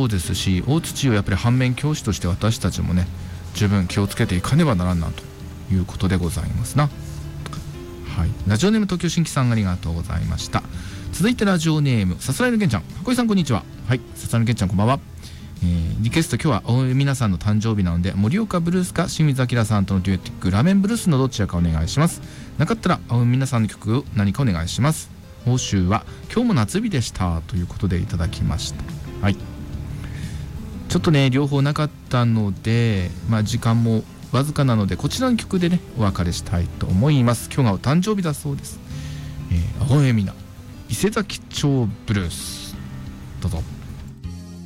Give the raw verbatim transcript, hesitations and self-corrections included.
そうですし、大槌をやっぱり反面教師として私たちもね十分気をつけていかねばならんなということでございますな。はい、ラジオネーム東京新規さんありがとうございました。続いてラジオネームさすらいのけんちゃん、箱井さんこんにちは。はい、さすらいのけんちゃんこんばんは。えー、リクエスト、今日は皆さんの誕生日なので盛岡ブルースか清水明さんとのデュエット曲ラーメンブルースのどちらかお願いします。なかったら皆さんの曲を何かお願いします。報酬は今日も夏日でしたということでいただきました。はい、ちょっとね両方なかったので、まあ、時間もわずかなのでこちらの曲でねお別れしたいと思います。今日がお誕生日だそうです。えー、青江美奈伊勢崎町ブルース、どうぞ。